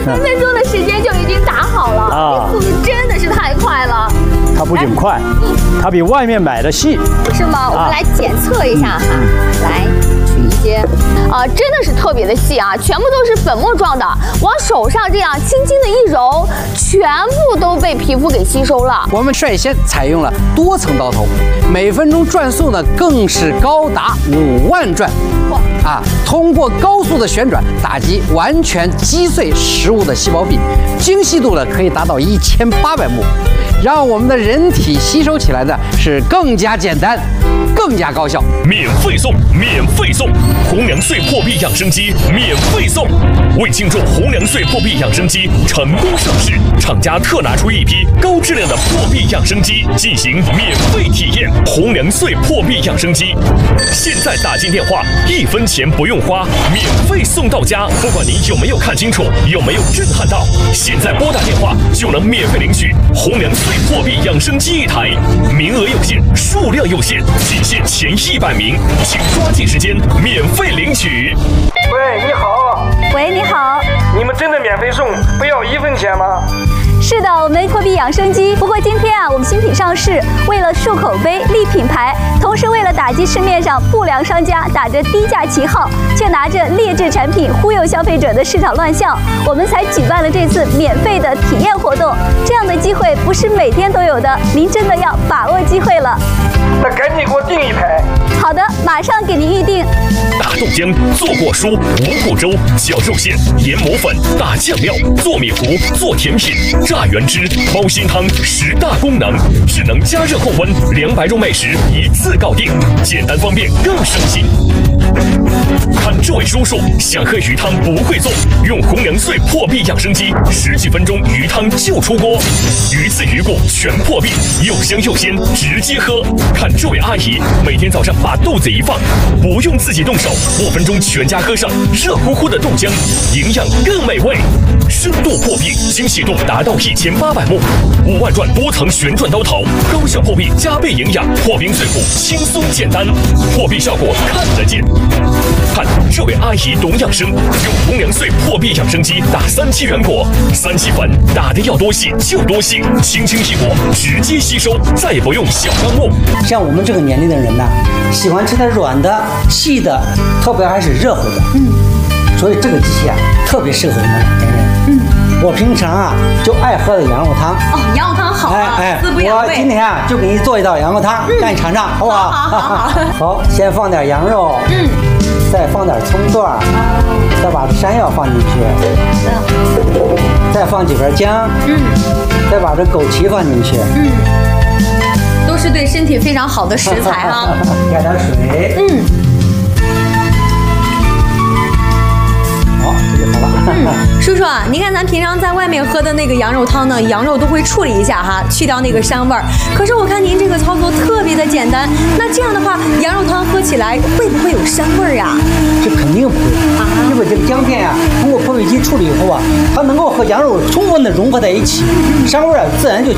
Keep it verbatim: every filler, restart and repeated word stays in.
分分钟的时间就已经打好了，啊，速度真的是太快了。 它不仅快，它比外面买的细， 是吗？我们来检测一下哈，来取一些，啊，真的是特别的细啊，全部都是粉末状的，往手上这样轻轻的一揉，全部都被皮肤给吸收了。 我们率先采用了多层刀头，每分钟转速呢更是高达五万转，啊，通过高速的旋转打击，完全击碎食物的细胞壁，精细度呢可以达到一千八百目，让我们的人体吸收起来的是更加简单，更加高效。 免费送，免费送，红娘穗破壁养生机免费送。为庆祝红娘穗破壁养生机成功上市，厂家特拿出一批高质量的破壁养生机进行免费体验。红娘穗破壁养生机，现在打进电话，一分钱不用花，免费送到家。不管您有没有看清楚，有没有震撼到，现在拨打电话就能免费领取红娘穗破壁养生机一台，名额有限，数量有限，仅限前一百名，请抓紧时间免费领取。 喂，你好。 喂，你好。 你们真的免费送，不要一分钱吗？ 是的，我们破壁养生机。不过今天啊，我们新品上市，为了树口碑、立品牌，同时为了打击市面上不良商家打着低价旗号，却拿着劣质产品忽悠消费者的市场乱象，我们才举办了这次免费的体验活动。这样的机会不是每天都有的，您真的要把握机会了。 那赶紧给我订一排。 好的，马上给您预定。 大豆浆、做过蔬、五谷粥、绞肉馅、研磨粉、大酱料、做米糊、做甜品、榨原汁、猫心汤，十大功能，智能加热控温，两百种美食一次搞定，简单方便更省心。看这位叔叔想喝鱼汤不会做，用红娘穗破壁养生机，十几分钟鱼汤就出锅，鱼刺鱼骨全破壁，又香又鲜，直接喝。看这位阿姨每天早上把豆子一放，不用自己动手，五分钟全家喝上热乎乎的豆浆，营养更美味。深度破壁，精细度达到一千八百目，五万转多层旋转刀头，高效破壁加倍营养，破冰碎骨轻松简单，破壁效果看得见。看这位阿姨懂养生，用红娘穗破壁养生机打三七原果，三七粉打的要多细就多细，轻轻一握直接吸收，再也不用小钢木。 像我们这个年龄的人呢，喜欢吃的软的、细的，特别还是热乎的。嗯，所以这个机器啊，特别适合我们老年人。嗯，我平常啊就爱喝的羊肉汤。 哦，羊肉汤好啊， 哎哎， 滋补养胃。 我今天啊就给你做一道羊肉汤，让你尝尝，好不好？ 好好好。 好，先放点羊肉。嗯。再放点葱段，再把山药放进去，再放几根姜，嗯，再把这枸杞放进去， 嗯，都是对身体非常好的食材啊。 加点水，嗯，好，这就好了。 嗯，叔叔啊，您看咱平常在外面喝的那个羊肉汤呢，羊肉都会处理一下哈，去掉那个膻味儿。可是我看您这个操作特别的简单，那这样的话，羊肉汤喝起来会不会有膻味儿呀？ 这肯定不会，因为这个姜片啊，通过破壁机处理以后啊，它能够和羊肉充分的融合在一起，膻味儿自然就